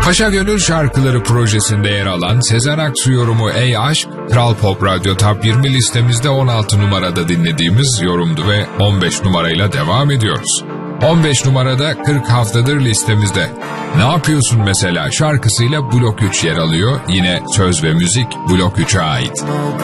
Paşa Gönül Şarkıları projesinde yer alan Sezen Aksu yorumu Ey Aşk, Kral Pop Radyo Top 20 listemizde 16 numarada dinlediğimiz yorumdu ve 15 numarayla devam ediyoruz. 15 numarada 40 haftadır listemizde. Ne yapıyorsun mesela şarkısıyla Blok 3 yer alıyor. Yine söz ve müzik Blok 3'e ait.